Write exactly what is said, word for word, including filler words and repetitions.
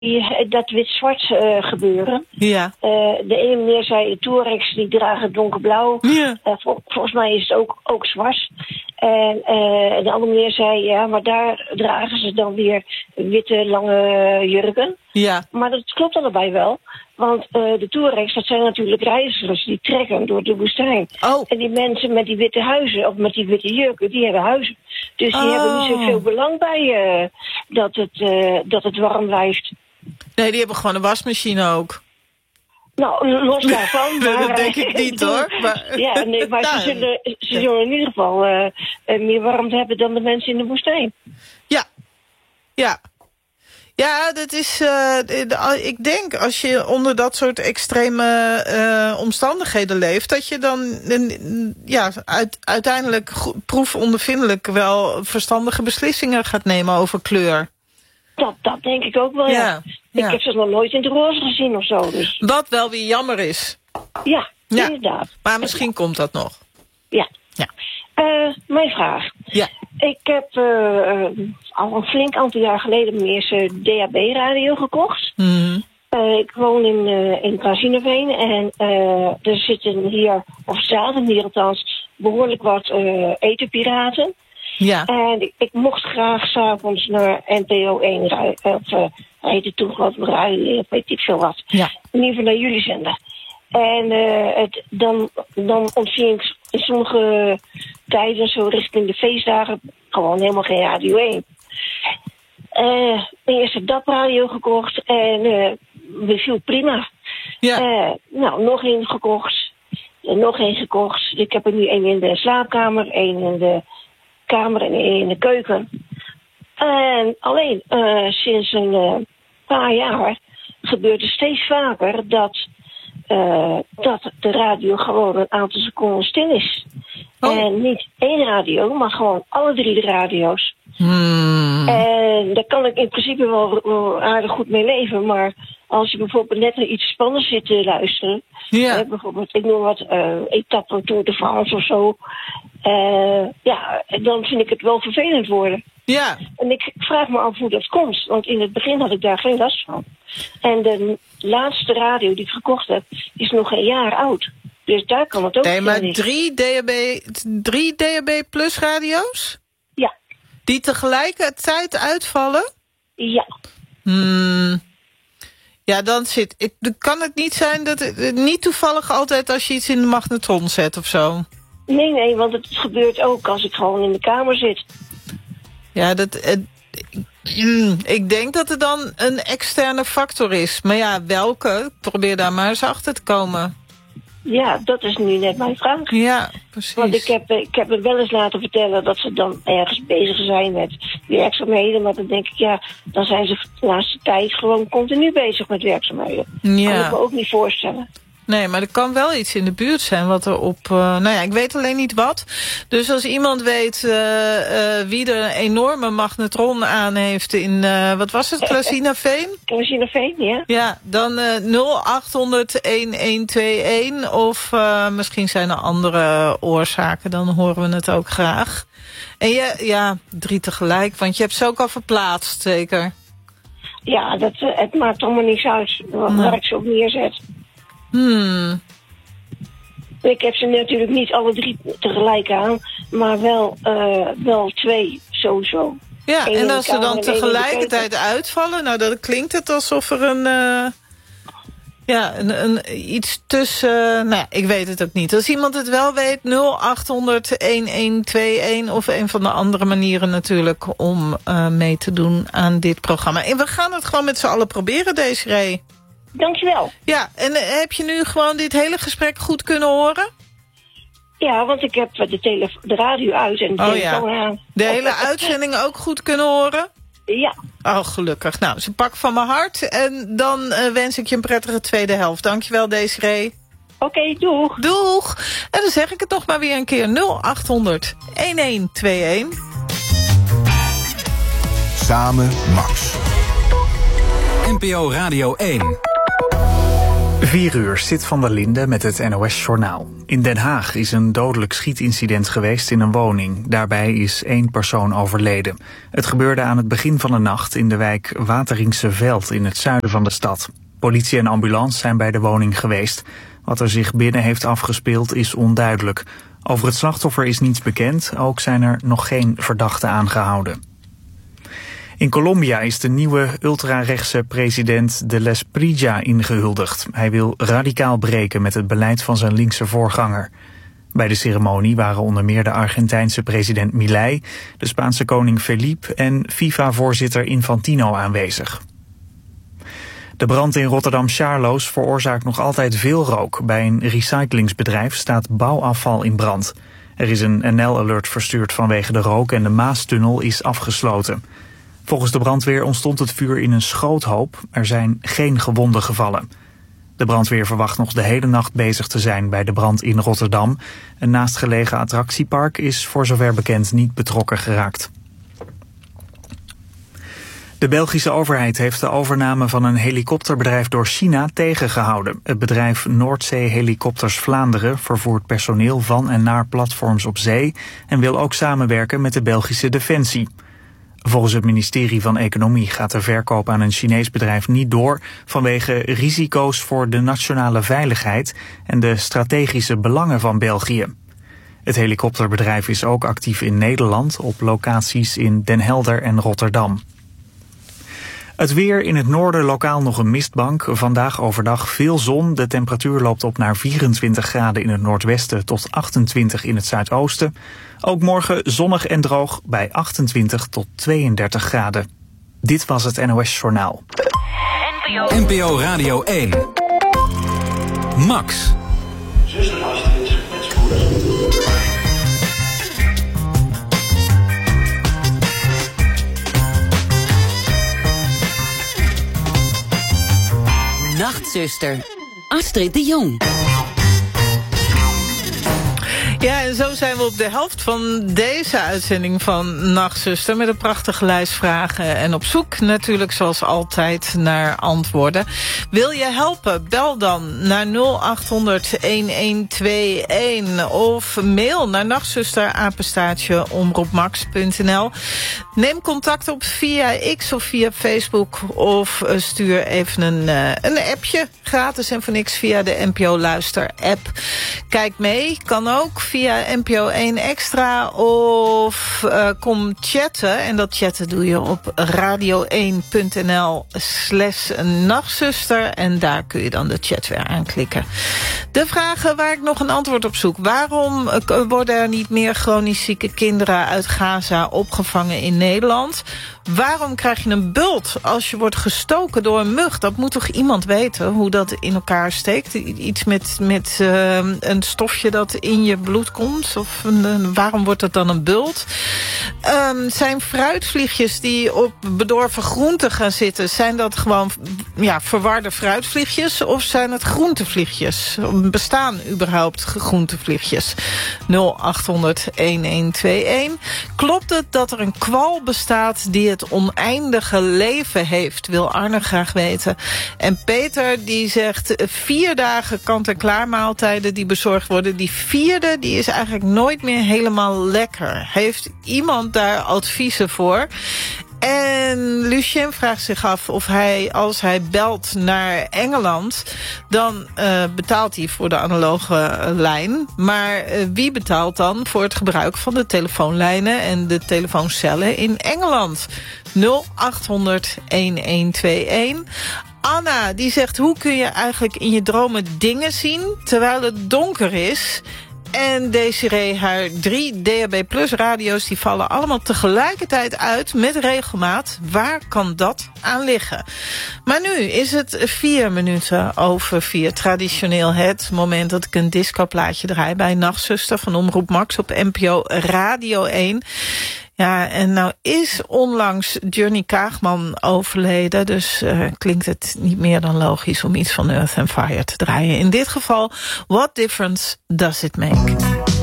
Die, dat wit-zwart uh, gebeuren. Ja. Uh, de ene meneer zei, de Touaregs die dragen donkerblauw. Ja. Uh, vol, volgens mij is het ook, ook zwart. En uh, de andere meneer zei, ja, maar daar dragen ze dan weer witte, lange jurken. Ja. Maar dat klopt allebei wel. Want uh, de Touaregs, dat zijn natuurlijk reizigers die trekken door de woestijn. Oh. En die mensen met die witte huizen, of met die witte jurken, die hebben huizen. Dus die oh. hebben niet zoveel belang bij uh, dat, het, uh, dat het warm blijft. Nee, die hebben gewoon een wasmachine ook. Nou, los daarvan. Maar, dat denk ik niet, hoor. Maar, ja, nee, maar ze zullen, ze zullen in ieder geval uh, uh, meer warmte hebben dan de mensen in de woestijn. Ja, ja. Ja, dat is, uh, ik denk als je onder dat soort extreme uh, omstandigheden leeft, dat je dan uh, ja, uit, uiteindelijk goed, proefondervindelijk wel verstandige beslissingen gaat nemen over kleur. Dat, dat denk ik ook wel, ja. ja. Ik ja. heb ze nog nooit in het roze gezien of zo. Dus. Wat wel weer jammer is. Ja, ja. inderdaad. Maar misschien ja. komt dat nog. Ja. ja. Uh, mijn vraag. Ja. Ik heb uh, al een flink aantal jaar geleden mijn eerste D A B-radio gekocht. Mm-hmm. Uh, ik woon in, uh, in Klazineveen en uh, er zitten hier, of zaten hier althans, behoorlijk wat uh, etenpiraten. Ja. En ik, ik mocht graag s'avonds naar N P O één rijden, of uh, heette het toen geloof ik rijden, of weet ik veel wat. Ja. In ieder geval naar jullie zender. En uh, het, dan, dan ontving ik in sommige tijden, zo richting de feestdagen, gewoon helemaal geen Radio één. Uh, mijn eerste D A B-radio gekocht en uh, beviel prima. Ja. Uh, nou, nog één gekocht. Uh, nog één gekocht. Ik heb er nu één in de slaapkamer, één in de kamer en één in de keuken. En alleen uh, sinds een uh, paar jaar gebeurt er steeds vaker dat, uh, dat de radio gewoon een aantal seconden stil is. Oh. En niet één radio, maar gewoon alle drie de radio's. Hmm. En daar kan ik in principe wel, wel aardig goed mee leven. Maar als je bijvoorbeeld net naar iets spannends zit te luisteren. Ja. Eh, bijvoorbeeld, ik noem wat, uh, etappe Tour de France of zo. Uh, ja, dan vind ik het wel vervelend worden. Ja. En ik vraag me af hoe dat komt. Want in het begin had ik daar geen last van. En de laatste radio die ik gekocht heb, is nog een jaar oud. Dus daar kan het ook nee, maar niet. drie D A B, drie D A B plus radio's? Ja. Die tegelijkertijd uitvallen? Ja. Hmm. Ja, dan zit... Ik, kan het niet zijn dat... Het, niet toevallig altijd als je iets in de magnetron zet of zo? Nee, nee, want het gebeurt ook als ik gewoon in de kamer zit. Ja, dat... Het, mm, ik denk dat er dan een externe factor is. Maar ja, welke? Probeer daar maar eens achter te komen. Ja, dat is nu net mijn vraag. Ja, precies. Want ik heb, ik heb het wel eens laten vertellen dat ze dan ergens bezig zijn met werkzaamheden. Maar dan denk ik, ja, dan zijn ze de laatste tijd gewoon continu bezig met werkzaamheden. Ja. Kan ik me ook niet voorstellen. Nee, maar er kan wel iets in de buurt zijn wat er op... Uh, nou ja, ik weet alleen niet wat. Dus als iemand weet uh, uh, wie er een enorme magnetron aan heeft in... Uh, wat was het? Klazineveen? Klazineveen, ja. Ja, dan uh, nul acht honderd een een twee een. Of uh, misschien zijn er andere oorzaken. Dan horen we het ook graag. En je, ja, drie tegelijk. Want je hebt ze ook al verplaatst, zeker? Ja, dat, uh, het maakt allemaal niets uit waar nee. ik ze op neerzet. Hmm. Ik heb ze natuurlijk niet alle drie tegelijk aan, maar wel, uh, wel twee sowieso. Ja, Eén en als ze dan tegelijkertijd uitvallen, nou dan klinkt het alsof er een, uh, ja, een, een iets tussen, uh, nou ik weet het ook niet. Als iemand het wel weet, nul acht honderd een een twee een of een van de andere manieren natuurlijk om uh, mee te doen aan dit programma. En we gaan het gewoon met z'n allen proberen, Desiree. Dankjewel. Ja, en uh, heb je nu gewoon dit hele gesprek goed kunnen horen? Ja, want ik heb de, tele de radio uit en de oh, telefoon ja. aan. De hele uitzending ook goed kunnen horen? Ja. Oh, gelukkig. Nou, ze pak van mijn hart. En dan uh, wens ik je een prettige tweede helft. Dankjewel, Desiree. Oké, okay, doeg. Doeg. En dan zeg ik het nog maar weer een keer. nul acht honderd een een twee een. Samen Max. N P O Radio één. Vier uur, Sid van der Linde met het N O S-journaal. In Den Haag is een dodelijk schietincident geweest in een woning. Daarbij is één persoon overleden. Het gebeurde aan het begin van de nacht in de wijk Wateringse Veld in het zuiden van de stad. Politie en ambulance zijn bij de woning geweest. Wat er zich binnen heeft afgespeeld is onduidelijk. Over het slachtoffer is niets bekend, ook zijn er nog geen verdachten aangehouden. In Colombia is de nieuwe ultrarechtse president de L'esprilla ingehuldigd. Hij wil radicaal breken met het beleid van zijn linkse voorganger. Bij de ceremonie waren onder meer de Argentijnse president Milei, de Spaanse koning Felipe en FIFA-voorzitter Infantino aanwezig. De brand in Rotterdam-Charloes veroorzaakt nog altijd veel rook. Bij een recyclingsbedrijf staat bouwafval in brand. Er is een N L-alert verstuurd vanwege de rook en de Maastunnel is afgesloten. Volgens de brandweer ontstond het vuur in een schroothoop. Er zijn geen gewonden gevallen. De brandweer verwacht nog de hele nacht bezig te zijn bij de brand in Rotterdam. Een naastgelegen attractiepark is voor zover bekend niet betrokken geraakt. De Belgische overheid heeft de overname van een helikopterbedrijf door China tegengehouden. Het bedrijf Noordzee Helikopters Vlaanderen vervoert personeel van en naar platforms op zee en wil ook samenwerken met de Belgische Defensie. Volgens het ministerie van Economie gaat de verkoop aan een Chinees bedrijf niet door vanwege risico's voor de nationale veiligheid en de strategische belangen van België. Het helikopterbedrijf is ook actief in Nederland op locaties in Den Helder en Rotterdam. Het weer, in het noorden lokaal nog een mistbank. Vandaag overdag veel zon. De temperatuur loopt op naar vierentwintig graden in het noordwesten tot achtentwintig in het zuidoosten. Ook morgen zonnig en droog bij achtentwintig tot tweeëndertig graden. Dit was het N O S-journaal. N P O Radio één. Max. Zuster Astrid met spoed. Nachtzuster, Astrid de Jong. Ja, en zo zijn we op de helft van deze uitzending van Nachtzuster met een prachtige lijst vragen. En op zoek natuurlijk zoals altijd naar antwoorden. Wil je helpen? Bel dan naar nul acht honderd een een twee een of mail naar nachtzuster apenstaartje omroepmax punt n l. Neem contact op via X of via Facebook of stuur even een, uh, een appje gratis en voor niks via de N P O Luister app. Kijk mee, kan ook via N P O één Extra of uh, kom chatten. En dat chatten doe je op radio één punt n l slash nachtzuster. En daar kun je dan de chat weer aanklikken. De vragen waar ik nog een antwoord op zoek. Waarom worden er niet meer chronisch zieke kinderen uit Gaza opgevangen in Nederland? Waarom krijg je een bult als je wordt gestoken door een mug? Dat moet toch iemand weten hoe dat in elkaar steekt? Iets met, met uh, een stofje dat in je bloed komt? Of een, waarom wordt het dan een bult? Um, zijn fruitvliegjes die op bedorven groenten gaan zitten... zijn dat gewoon ja, verwarde fruitvliegjes? Of zijn het groentevliegjes? Bestaan überhaupt groentevliegjes? nul acht honderd een een twee een. Klopt het dat er een kwal bestaat die het oneindige leven heeft? Wil Arne graag weten. En Peter die zegt vier dagen kant-en-klaar maaltijden die bezorgd worden. Die vierde die is eigenlijk nooit meer helemaal lekker. Heeft iemand daar adviezen voor? En Lucien vraagt zich af of hij, als hij belt naar Engeland... dan uh, betaalt hij voor de analoge uh, lijn. Maar uh, wie betaalt dan voor het gebruik van de telefoonlijnen... en de telefooncellen in Engeland? nul acht honderd een een twee een. Anna die zegt, hoe kun je eigenlijk in je dromen dingen zien... terwijl het donker is... En Desiree, haar drie D A B plus radio's... die vallen allemaal tegelijkertijd uit met regelmaat. Waar kan dat aan liggen? Maar nu is het vier minuten over vier. Traditioneel het moment dat ik een discoplaatje draai... bij Nachtzuster van Omroep Max op N P O Radio één... Ja, en nou is onlangs Johnny Kaagman overleden... dus uh, klinkt het niet meer dan logisch om iets van Earth and Fire te draaien. In dit geval, What Difference Does It Make?